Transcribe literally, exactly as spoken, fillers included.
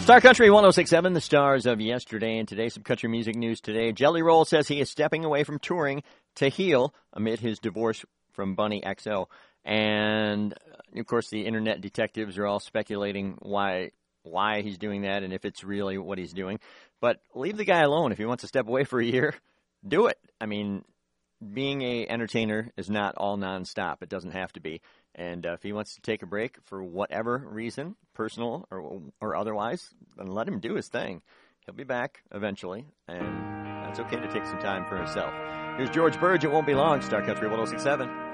Star Country one oh six point seven, the stars of yesterday and today. Some country music news today. Jelly Roll says he is stepping away from touring to heal amid his divorce from Bunny X O. And, of course, the internet detectives are all speculating why why he's doing that and if it's really what he's doing. But leave the guy alone. If he wants to step away for a year, do it. I mean, being a entertainer is not all nonstop. It doesn't have to be. And uh, if he wants to take a break for whatever reason, personal or or otherwise, then let him do his thing. He'll be back eventually, and that's okay to take some time for himself. Here's George Burge. It won't be long. Star Country one oh six point seven.